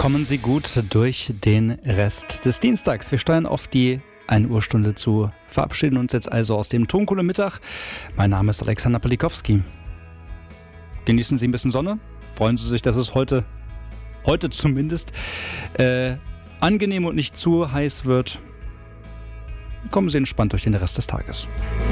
Kommen Sie gut durch den Rest des Dienstags. Wir steuern auf die 1 Uhr-Stunde zu, verabschieden uns jetzt also aus dem Tonkohle-Mittag. Mein Name ist Alexander Palikowski. Genießen Sie ein bisschen Sonne. Freuen Sie sich, dass es heute zumindest angenehm und nicht zu heiß wird. Kommen Sie entspannt durch den Rest des Tages.